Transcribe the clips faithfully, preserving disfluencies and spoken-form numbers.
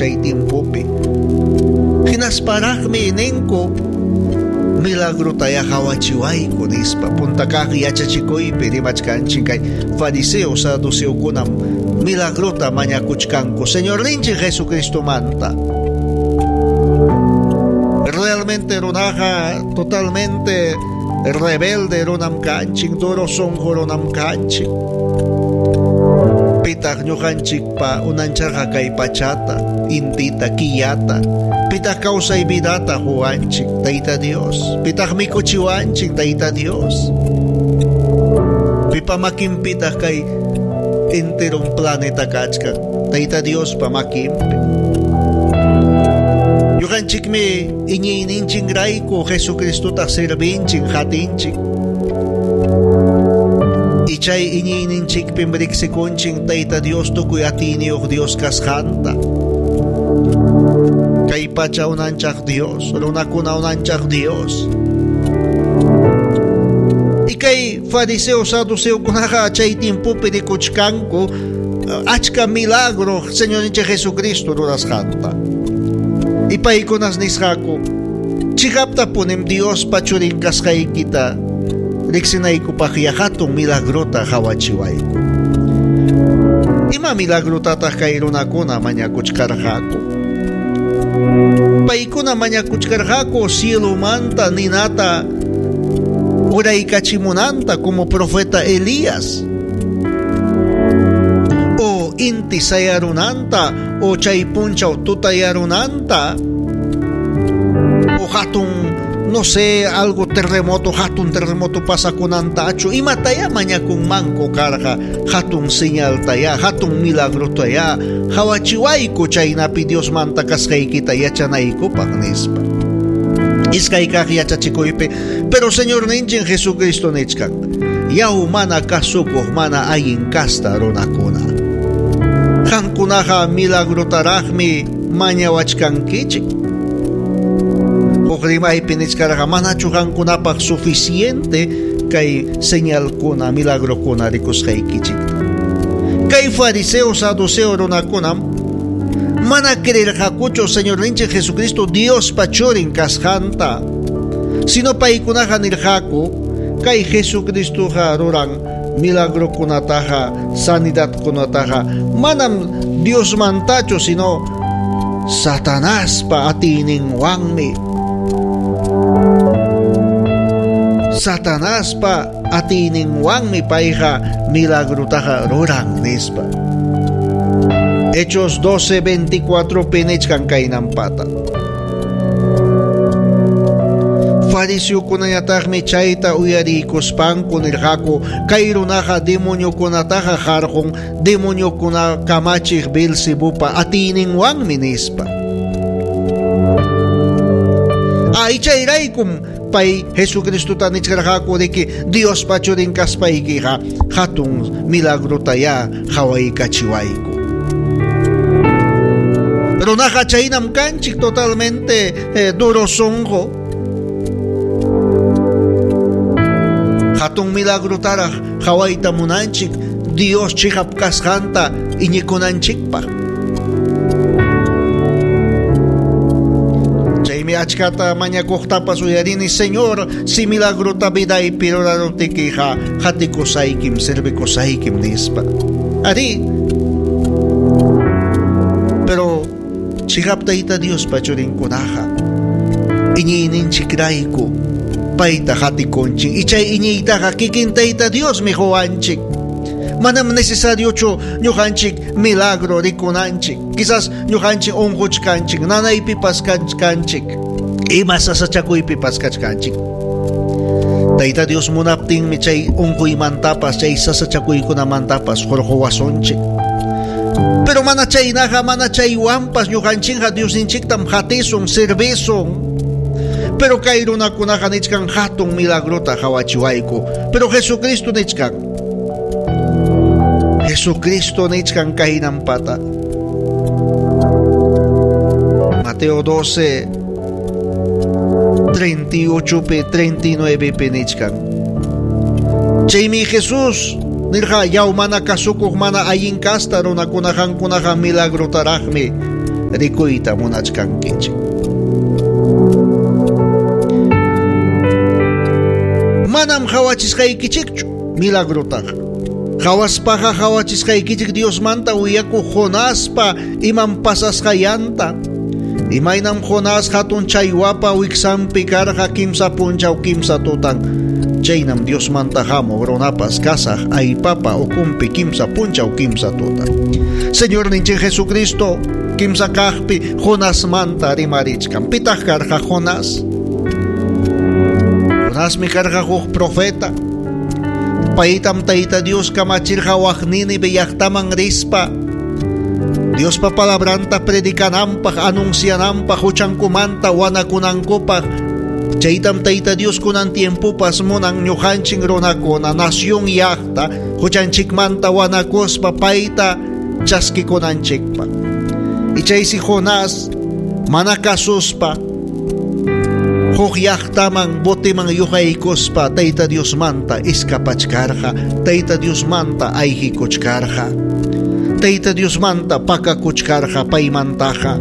chay tiempopi. Hinasparaqmi ininku milagro taya hawachiwayku nispa puntakaq yachachikuypi rimachkanchik kay fariseo saduceo kunam milagrota mañakuchkanku Señor ninchik Jesucristo manta. Realmente runaqa totalmente rebelde runam kanchik, duro sonjo runam kanchik. Pitaq ñuqanchikpa unanchaqa kay pachata, intita, killata. Pitaq kawsay vidata huwanchik, Tayta Dios. Pitaq mikuchiwanchik, Tayta Dios. Pipamakinpitaq kay enterong planeta kachkan, Tayta Dios pamakimpi. Ñuqanchikmi iñiyninchikrayku Jesucristota servinchik, hatinchik. Ichay iñiyninchikpim riqsikunchik Tayta Dios tukuy atiniyuq Dios kasqanta. Kay pacha unanchaq Dios, runakuna unanchaq Dios. Y kay fariseo saduceo kunaqa chay tiempopi rikuchkanku achka milagro Señor ninchik Jesucristo rurasqanta. Y paykunas nisqaku chikapta punim Dios pachurin kasqaykita riqsinaykupaq hatun milagrota hawachiwayku. Ima milagrotataq kay runakuna mañakuchkarqaku. Paykuna mañakuchkarqaku cielomanta ninata uraykachimunanta como profeta Elías, o inti sayarunanta, o chay punchaw tutayarunanta, o hatun no sé, algo terremoto, hatun terremoto pasakunantachu, imataya mañakun manko karqa hatun señal taya, hatun milagro taya, hawachiwayku chaynapi Dios manta kasqaykita yachanaykupaq nispa. Iskaykaq yachachikuypi, pero Señor ninchik Jesucristo nichkan, yaw mana kasukuq mana allin kasta runakuna. Qankunaqa milagrotaraqmi mañawachkankichik. Rimay pinichkaraqa manachu qankunapaq suficiente kay señal kuna milagro kuna rikusqaykichik. Kay fariseo saduceo runakunam mana creerqakuchu Señor ninchik Jesucristo Dios pachurin kasqanta, sino paykunaqa nirqaku kay Jesucristoqa ruran milagro kunataqa sanidad kunataqa manam Dios mantachu sino Satanaspa atininwanmi. Satanaspa atininwanmi payqa milagrutaqa ruran nispa. Hechos doce veinticuatro pinichkan kaynampata. Fariseukunallataqmi chayta uyarikuspanku nirqaku kay runaqa demoniokunataqa qarqun demoniokuna kamachiq Beelzebupa atininwanmi nispa. Ay chayraykum pay Jesucristo tanichkarqaku de que Dios pachurin kaspaykiqa hatun milagro taya hawaykachiwayku. Runaqa chaynam kanchik totalmente eh, duro sonjo. Hatun milagro taraq hawayta munanchik Dios chihap kasqanta iñikunanchikpaq. Chaymi achkata mañakuqtapas uyarini Señor, si milagrota viday pirorarutikiqa hatikusaykim servikusaykim nispa. Ari, pero chihaptayta Dios pachurinkunaqa iñiyninchikrayku payta hatikunchik, ichay iñiytaqa kikintayta Dios mihuwanchik. Manam necesariochu ñuqanchik milagro rikunanchik. Quizás ñuqanchik unquchkanchik, nanaypipas kanchik, ima sasachakuypipas kachkanchik. Tayta Dios munaptinmi chay unquymantapas, chay sasachakuykunamantapas hurquwasunchik. Pero mana chaynaqa, mana chaywanpas ñuqanchikqa Diosninchiktam hatisun, servisun. Pero kay runakunaqa nichkan hatun milagrota hawachiwayku. Pero Jesucristo nichkan Jesucristo nichkan kahinampata. Mateo doce, treinta y ocho, treinta y nueve penichkan. Chaymi Jesús nirqa yaw mana kasukuq mana allin kasta runakunaqa kunaqa milagro taraqmi rikuyta munachkankichik. Manam hawachisqaykichikchu milagrutaqa. Hawaspaqa hawachisqaykichik Dios manta uyaku Jonaspa iman pasasqayanta. Imaynam Jonás hatun chaywapa wiksanpi karqa kimsa punchaw kimsa tutan. Chaynam Dios manta hamo runapas kasaq aypapa ukumpi kimsa punchaw kimsa tutan. Señor ninchik Jesucristo kimsa kaqpi Jonás manta rimarichkan. Pitaq karqa Jonás? Jonás mi karqa huk profeta. Paitam Tayta Dios kamachirqa waq Nínive llaqtaman rispa. Dios pa palabranta predikananpaq, anunciananpaq, huchankumanta wanakunankupaq. Chaytam Tayta Dios kunan tiempupas munan ñuqanchik runakuna nación llaqta huchanchikmanta wanakuspa payta chaskikunanchikpaq. Y chaysi Jonás mana kasuspa huk llaqtaman botiman yuqaykuspa Tayta Dios manta iskapachkarqa, Tayta Dios manta ayhikuchkarqa, Tayta Dios manta pakakuchkarqa paymantaqa.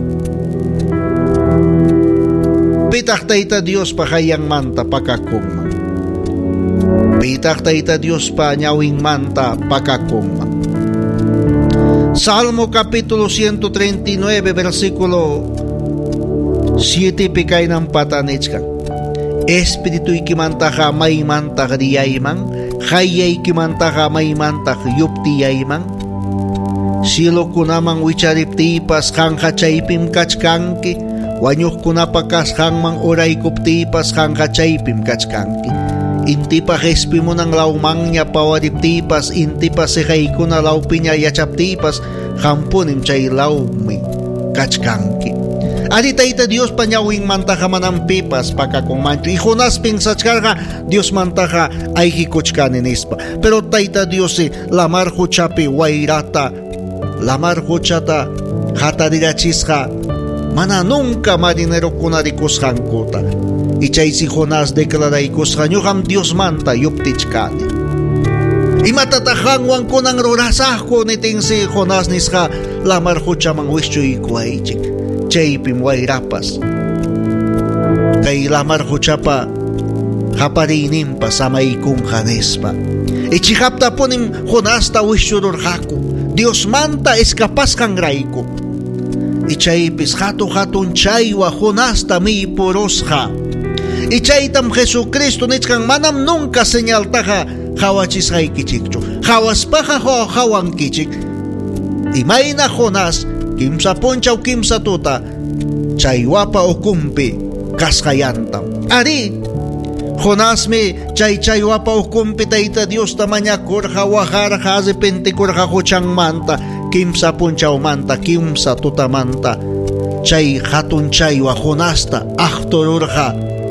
Pitaq Tayta Dios pa hayang manta pakakunman, pitaq Tayta Dios pa ñawin manta pakakunman. Salmo capítulo ciento treinta y nueve versículo siete pikay ng patanichkan. Espiritu ikimantaha may mantah riyayman, hayay ikimantaha may mantah yuptiyayman. Silo kunamang wichariptipas hang hachaypim kachkanki, wanyuk kunapakas hang mang oray kuptipas hang hachaypim kachkanki. Inti pa respi mo ng laumang niya pawariptipas, inti pa sikay ko na laupi niya yachaptipas, hampunim chay laumi kachkanki. Adi Tayta Dios panyawing mantaha manampipas pakakong mancho. Y Jonás pingsachkarga Dios mantaha ay hikuchkanin ispa. Pero Tayta Dios si lamar huchapi wairata, lamar huchata hatarirachisha, mana nunca marinero kunarikushan kuta. Y chay si Jonás deklaraikushan yuham Dios manta yuptichkani. Y matatahangwan ko ng rurasahko niting si Jonás nisha lamar huchamang wisyo ikuaychik. Chaypim wairapas kay lamar huchapa haparinimpa sa may kunghanespa. Ichihapta ponim Jonás ta wishyururhaku Dios manta eskapas kang rayko. Ichaypis hato hatun chaywa Jonás ta mi porosha. Ichaytam Jesucristo nichkang manam nunca señal taha hawachis hay kichikcho. Hawaspaha ho hawan kichik. Imay na Jonás kimsa ponchaw kimsa tuta chaywapa ukumpi kaskayantam. Ari Jonás mi chay chaywapa ukumpi Tayta Dios tamanya kurha waharha azi pentikurha huchang manta kimsa ponchaw manta kimsa tuta manta chay hatun chaywa Jonás ta ahtorurha.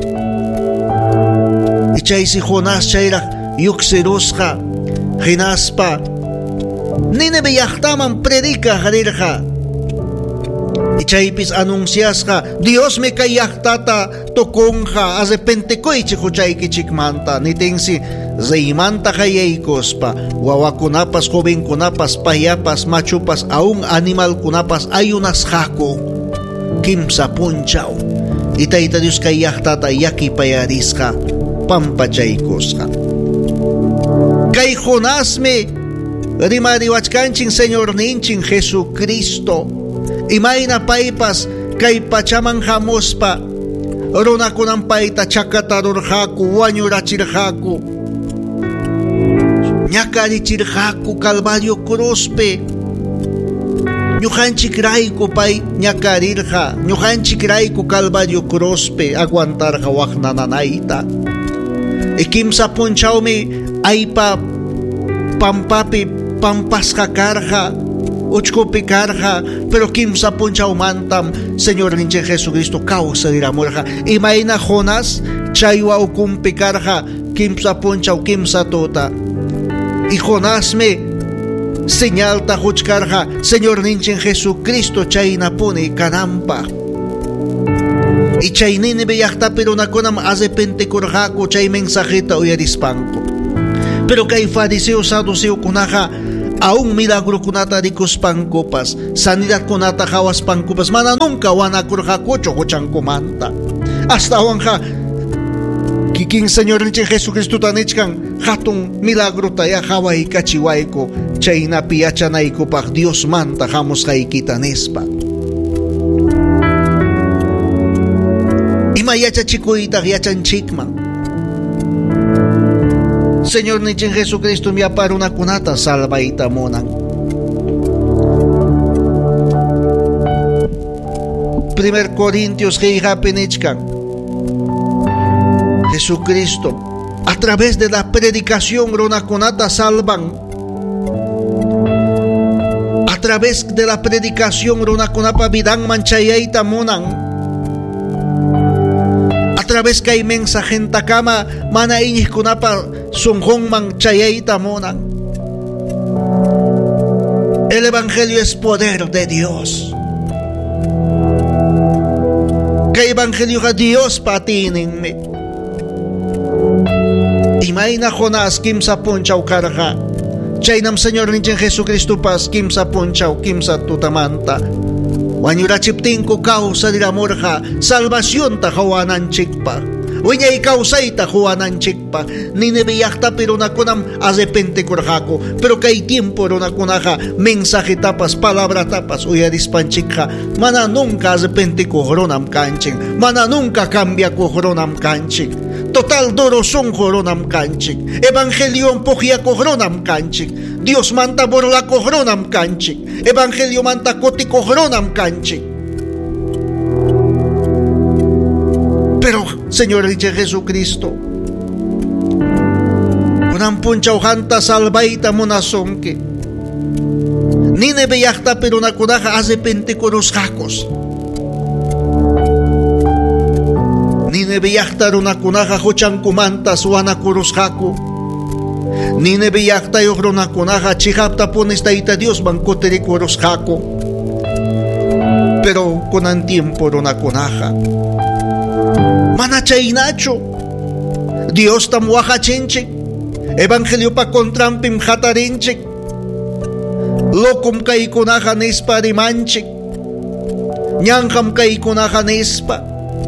Ichay si Jonás chayrak yuksirusha hinaspa Nínive llaqtaman predika harirha. Ichaypis anunciasqa Dios mi kayaqtata tukunqa aze pentekoychik huchaykichikmanta nitinsi zaymanta hayaykuspa wawakunapas jovenkunapas payapas machupas aun animalkunapas ayunasqaku kimsa punchaw. Y Tayta Dios kayaqtata yakipayarisqa pampachaykusqa. Kay Jonás mi rimariwachkanchin Señor ninchin Jesucristo. Imay na paypas kay pachaman hamuspa runakunan payta chakatarurhaku wanyurachirhaku ñakarichirhaku Calvario cruzpe. Ñuqanchik rayku pay ñakarirha, ñuqanchik rayku Calvario cruzpe aguantarha waq nananayta. Y kimsa punchawmi aypa pampapi pampasqa karha, uchkupi karha, pero kimsa punchaw mantam Señor ninche Jesucristo causa diramurha. Imayna Jonás chaywa ukumpi karha kimsa punchaw kimsa tuta. Y Jonás me señal ta huchkarha Señor ninche Jesucristo chayna puni kanampa. Y chay Nínive llaqta pero nakunam aze pentekurhaku chay mensajita uyarispanku. Pero kay fariseo saduseo kunaha aún milagro kunata ricos pancopas, sanidad kunata jawas pancopas, mana nunca wana kurja cocho cochan comanta. Hasta wanja, kiking Señor niche Jesucristo tanichkan, hatun milagro taya jawai kachiwaiko, chayna piachanaiko pag Dios manta jamos haikita nespa. Ima yacha chikuita yachan chikman. Señor niche Jesucristo mi aparo una kunata salvaita monan. Primer Corintios Heijapenechkan. Jesucristo, a través de la predicación rona kunata salvan. A través de la predicación rona kunapa vidan manchayaita monan. A través que hay mensaje en takama mana inis kunapa sunjong man chayaita monan. El evangelio es poder de Dios. Que evangelio a Dios patinenme. Imaina Jonás kimsa ponchau karja. Chaynam Señor ninchen Jesucristo pas kimsa ponchau kimsa tutamanta. Wanyura chiptinko causa de amorja, salvación ta jawanan chikpa. Uña y causa ita jawanan chikpa. Ni nebiyakta pero na kunam azepente korjako. Pero que hay tiempo rona kunaja, mensaje tapas, palabra tapas, uya dispanchikja. Mana nunca azepente kohronam kanchik. Mana nunca cambia kohronam kanchik. Total doro son kohronam kanchik. Evangelion pohia kohronam kanchik. Dios manta borla kohronam kanchik. Evangelio manta koti kohronam kanchik. Pero, Señor dice Jesucristo, unam puncha ujanta salvaita monazonque. Ni nebeyakta pero una kunaja hace pente con los jacos. Ni nebeyakta una kunaja hochan kumanta suana kurus jaco. Ni nebeyakta yo una kunaja chihapta pones taita Dios bancoteri kurus jaco. Pero con an tiempo una kunaja. Manachay nacho. Dios tam wajachenchik. Evangelio pa contrampim jatarinchik. Lokum kay kunaja nespa rimanchik. Ñanjam kay kunaja nespa.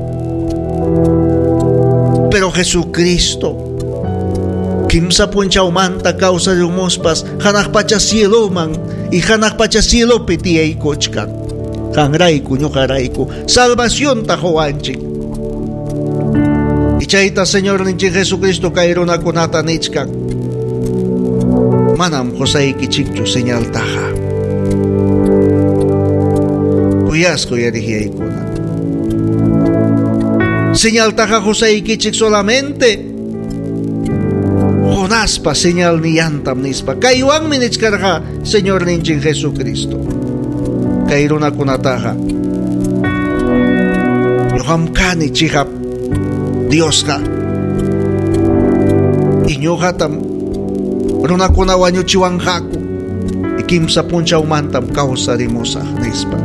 Pero Jesucristo kimsa punchaumanta causa de umospas hanakpacha cielo man y hanakpacha cielo petiay kochkan. Hangraiku ñujaraiku salvación tajoanchik. Y chaita Señor ninchi Jesucristo kairona kunata nichkan. Manam josaiki chikchu señal taja. Cuyasko yarihiyay kunan. Señal taja josaiki chik solamente. Jonaspa señal ni yantam nispa. Kayuang minichkarja Señor ninchi Jesucristo. Kairona kunataja. Yohamkani chihap. Dios ka. Inyo hatam. Runa kunawanyo chiwang haku. Ikim sa puncha umantam kausa rimosa nispa.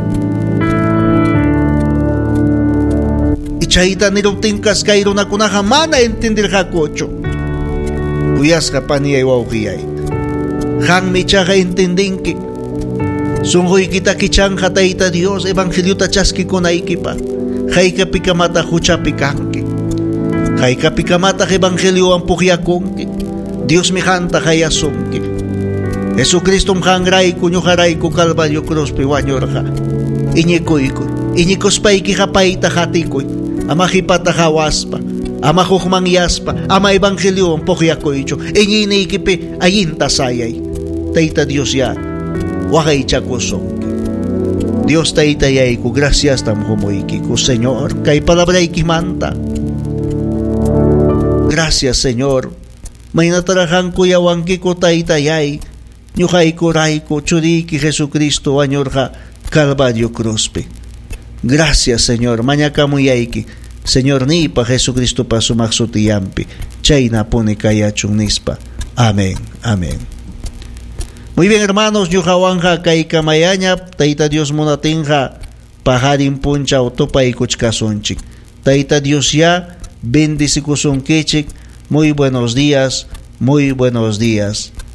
Ichahita niruptingkas kay runa kunaha mana entendir hakocho. Uyas ka paniyay wawkiyay. Hang michaha entendinki. Sunghoy kita kichang hatayita Dios. Evangelyo tachaski kunaikipa. Hay ka pikamata huchapikanki. Hay kapikamata evangelio ang puhyakongki. Dios mi hanta hayasongki. Jesucristo mhangray kunyuharay ku kalbalyo cross piwanyorha. Iñikoyko. Iñikos paiki hapayta hatikoy. Ama hipata hawaspa. Ama hukmangyaspa. Ama evangelio ang puhyakoycho. Iñinikipi ayinta sayay. Tayta Dios ya. Wakay chakosongki. Dios tayta yay ku gracias tam humoyki ku Señor. Kay palabra ikimanta. Gracias, Señor. May natarahan ko yawangki ko taytayay. Nyukay ko ray ko churiki Jesucristo anyorha Calvario Cruzpe. Gracias, Señor. Mañaka mo yayki. Señor ni pa Jesucristo pa sumaksutiyampi. Chay na po ni kayachung nispa. Amén. Amén. Muy bien, hermanos. Nyukawangha kay kamayanyap. Tayta Dios munatingha. Paharin puncha o tupay kuchkasonchik. Tayta Dios ya. Bendice Kusun Kichik. Muy buenos días, muy buenos días.